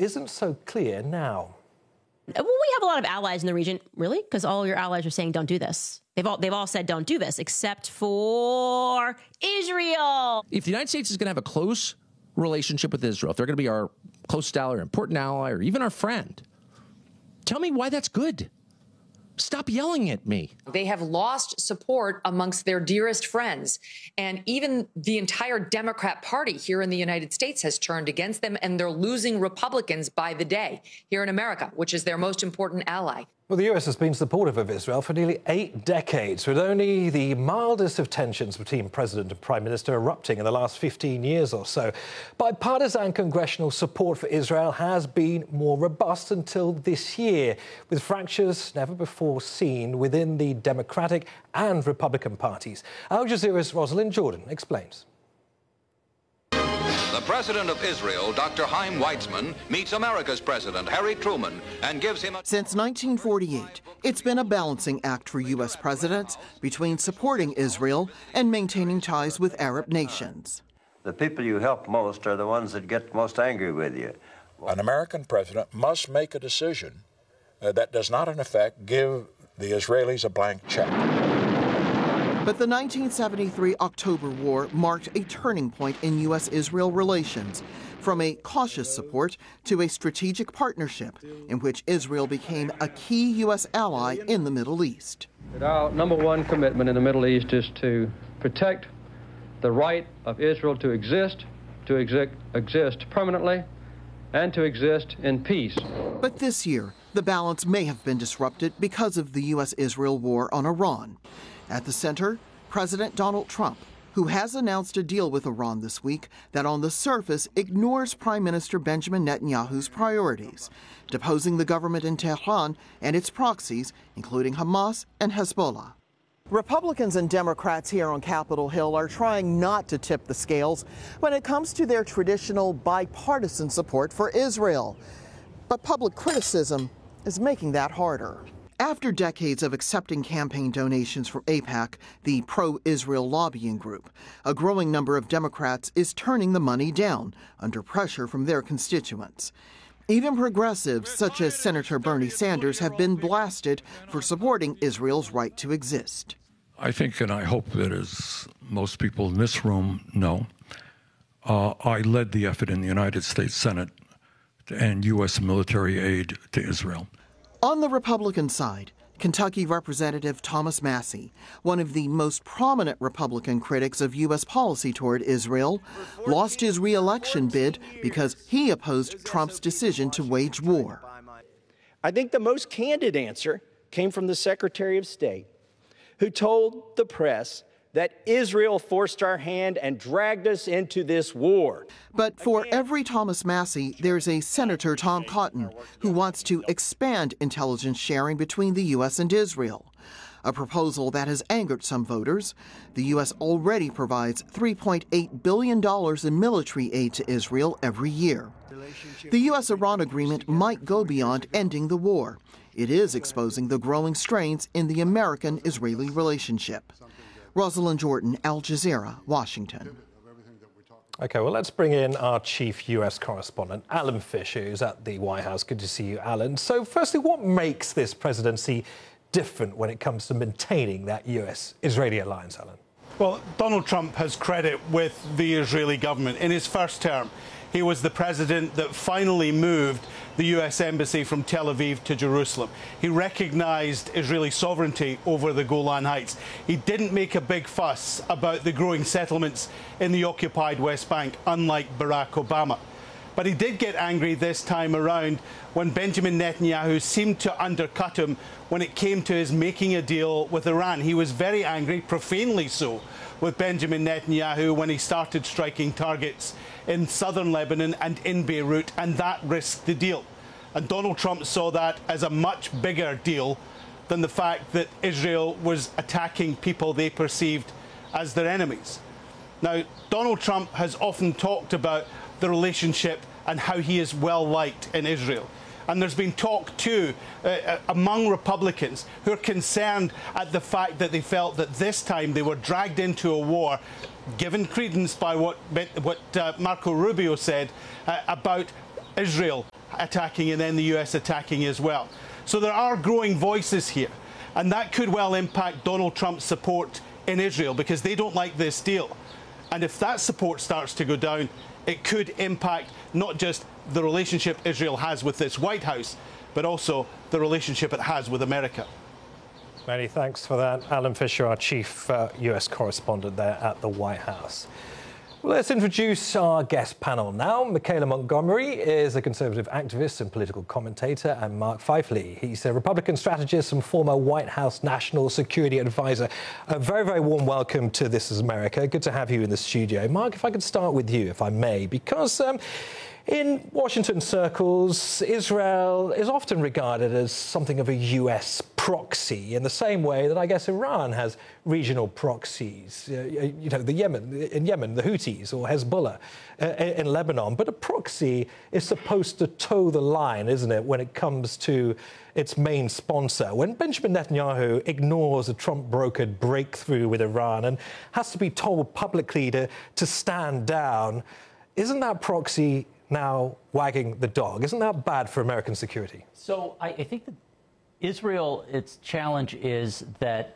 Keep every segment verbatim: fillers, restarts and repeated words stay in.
isn't so clear now. Well, we have a lot of allies in the region, really, because all your allies are saying don't do this. They've all they've all said don't do this, except for Israel. If the United States is going to have a close relationship with Israel, if they're going to be our close ally or important ally or even our friend, tell me why that's good. Stop yelling at me. They have lost support amongst their dearest friends. And even the entire Democrat Party here in the United States has turned against them, and they're losing Republicans by the day here in America, which is their most important ally. Well, the U S has been supportive of Israel for nearly eight decades, with only the mildest of tensions between President and Prime Minister erupting in the last fifteen years or so. Bipartisan congressional support for Israel has been more robust until this year, with fractures never before seen within the Democratic and Republican parties. Al Jazeera's Rosalind Jordan explains. The president of Israel, Doctor Chaim Weizmann, meets America's president, Harry Truman, and gives him a... Since nineteen forty-eight, it's been a balancing act for U S presidents between supporting Israel and maintaining ties with Arab nations. The people you help most are the ones that get most angry with you. An American president must make a decision uh, that does not, in effect, give the Israelis a blank check. But the nineteen seventy-three October War marked a turning point in U S Israel relations, from a cautious support to a strategic partnership in which Israel became a key U S ally in the Middle East. Our number one commitment in the Middle East is to protect the right of Israel to exist, to exi- exist permanently, and to exist in peace. But this year, the balance may have been disrupted because of the U S Israel war on Iran. At the center, President Donald Trump, who has announced a deal with Iran this week that on the surface ignores Prime Minister Benjamin Netanyahu's priorities, deposing the government in Tehran and its proxies, including Hamas and Hezbollah. Republicans and Democrats here on Capitol Hill are trying not to tip the scales when it comes to their traditional bipartisan support for Israel. But public criticism is making that harder. After decades of accepting campaign donations from AIPAC, the pro-Israel lobbying group, a growing number of Democrats is turning the money down under pressure from their constituents. Even progressives, such as Senator Bernie Sanders, have been blasted for supporting Israel's right to exist. I think, and I hope that as most people in this room know, uh, I led the effort in the United States Senate to end U S military aid to Israel. On the Republican side, Kentucky Representative Thomas Massie, one of the most prominent Republican critics of U S policy toward Israel, lost his re-election bid because he opposed Trump's decision to wage war. I think the most candid answer came from the Secretary of State, who told the press that Israel forced our hand and dragged us into this war. But for every Thomas Massie, there's a Senator Tom Cotton who wants to expand intelligence sharing between the U S and Israel, a proposal that has angered some voters. The U S already provides three point eight billion dollars in military aid to Israel every year. The U S-Iran agreement might go beyond ending the war. It is exposing the growing strains in the American-Israeli relationship. Rosalind Jordan, Al Jazeera, Washington. OK, well, let's bring in our chief U S correspondent, Alan Fish, who's at the White House. Good to see you, Alan. So, firstly, what makes this presidency different when it comes to maintaining that U S-Israeli alliance, Alan? Well, Donald Trump has credit with the Israeli government. In his first term, he was the president that finally moved the U S embassy from Tel Aviv to Jerusalem. He recognized Israeli sovereignty over the Golan Heights. He didn't make a big fuss about the growing settlements in the occupied West Bank, unlike Barack Obama. But he did get angry this time around when Benjamin Netanyahu seemed to undercut him when it came to his making a deal with Iran. He was very angry, profanely so, with Benjamin Netanyahu when he started striking targets in southern Lebanon and in Beirut, and that risked the deal. And Donald Trump saw that as a much bigger deal than the fact that Israel was attacking people they perceived as their enemies. Now, Donald Trump has often talked about the relationship and how he is well liked in Israel. And there's been talk, too, uh, among Republicans who are concerned at the fact that they felt that this time they were dragged into a war, given credence by what, what uh, Marco Rubio said uh, about Israel attacking and then the U S attacking as well. So there are growing voices here, and that could well impact Donald Trump's support in Israel because they don't like this deal. And if that support starts to go down, it could impact not just the relationship Israel has with this White House, but also the relationship it has with America. Many thanks for that. Alan Fisher, our chief uh, U S correspondent there at the White House. Well, let's introduce our guest panel now. Michaela Montgomery is a conservative activist and political commentator, and Mark Feifley. He's a Republican strategist and former White House national security advisor. A very, very warm welcome to This Is America. Good to have you in the studio. Mark, if I could start with you, if I may, because um, in Washington circles, Israel is often regarded as something of a U S proxy in the same way that I guess Iran has regional proxies. Uh, you know, the Yemen, in Yemen, the Houthis or Hezbollah uh, in Lebanon. But a proxy is supposed to toe the line, isn't it, when it comes to its main sponsor? When Benjamin Netanyahu ignores a Trump-brokered breakthrough with Iran and has to be told publicly to, to stand down, isn't that proxy now wagging the dog? Isn't that bad for American security? So I, I think that Israel, its challenge is that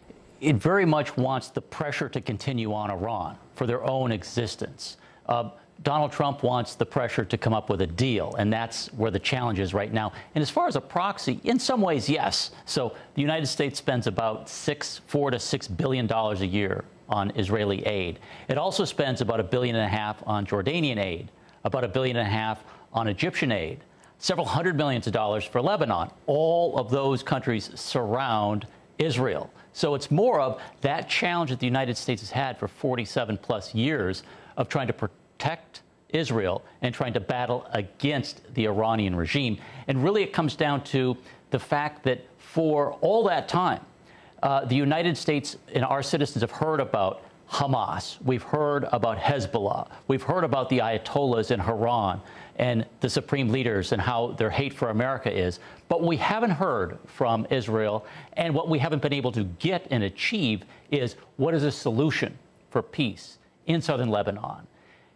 it very much wants the pressure to continue on Iran for their own existence. Uh, Donald Trump wants the pressure to come up with a deal, and that's where the challenge is right now. And as far as a proxy, in some ways, yes. So the United States spends about six, four to six billion dollars a year on Israeli aid. It also spends about a billion and a half on Jordanian aid, about a billion and a half on Egyptian aid, several hundred millions of dollars for Lebanon. All of those countries surround Israel. So it's more of that challenge that the United States has had for forty-seven plus years of trying to protect Israel and trying to battle against the Iranian regime. And really it comes down to the fact that for all that time, uh, the United States and our citizens have heard about Hamas. We've heard about Hezbollah. We've heard about the Ayatollahs in Iran and the supreme leaders and how their hate for America is. But we haven't heard from Israel. And what we haven't been able to get and achieve is what is a solution for peace in southern Lebanon,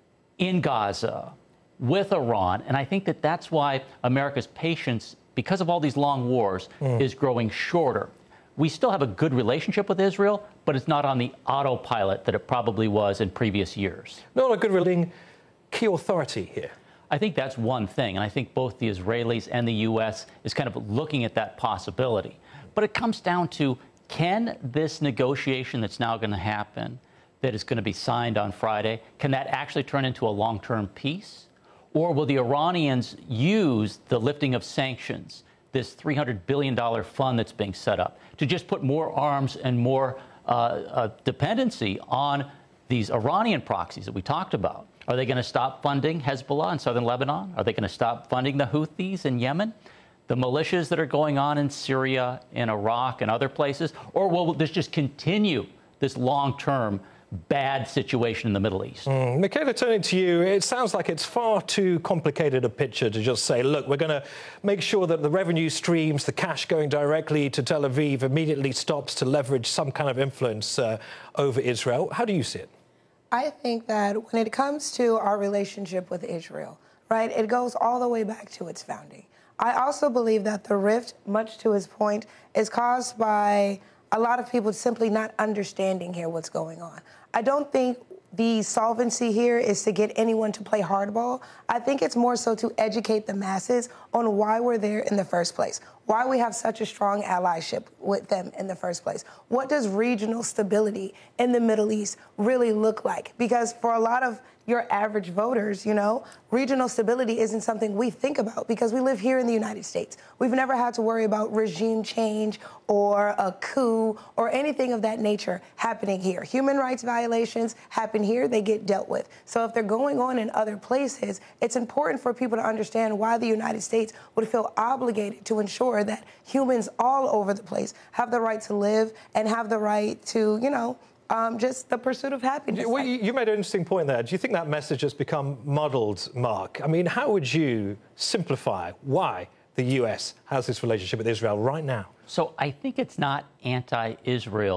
in Gaza, with Iran. And I think that that's why America's patience, because of all these long wars, mm. is growing shorter. We still have a good relationship with Israel, but it's not on the autopilot that it probably was in previous years. Not a good relating key authority here. I think that's one thing. And I think both the Israelis and the U S is kind of looking at that possibility. But it comes down to, can this negotiation that's now going to happen, that is going to be signed on Friday, can that actually turn into a long-term peace? Or will the Iranians use the lifting of sanctions, this three hundred billion dollars fund that's being set up, to just put more arms and more uh, uh, dependency on these Iranian proxies that we talked about? Are they going to stop funding Hezbollah in southern Lebanon? Are they going to stop funding the Houthis in Yemen? The militias that are going on in Syria, in Iraq, and other places? Or will this just continue this long-term bad situation in the Middle East? Mm. Michaela, turning to you, it sounds like it's far too complicated a picture to just say, look, we're going to make sure that the revenue streams, the cash going directly to Tel Aviv immediately stops to leverage some kind of influence uh, over Israel. How do you see it? I think that when it comes to our relationship with Israel, right, it goes all the way back to its founding. I also believe that the rift, much to his point, is caused by a lot of people simply not understanding here what's going on. I don't think the solvency here is to get anyone to play hardball. I think it's more so to educate the masses on why we're there in the first place, why we have such a strong allyship with them in the first place. What does regional stability in the Middle East really look like? Because for a lot of your average voters, you know, regional stability isn't something we think about because we live here in the United States. We've never had to worry about regime change or a coup or anything of that nature happening here. Human rights violations happen here, they get dealt with. So if they're going on in other places, it's important for people to understand why the United States would feel obligated to ensure that humans all over the place have the right to live and have the right to, you know, Um, just the pursuit of happiness. Well, you, you made an interesting point there. Do you think that message has become muddled, Mark? I mean, how would you simplify why the U S has this relationship with Israel right now? So I think it's not anti-Israel.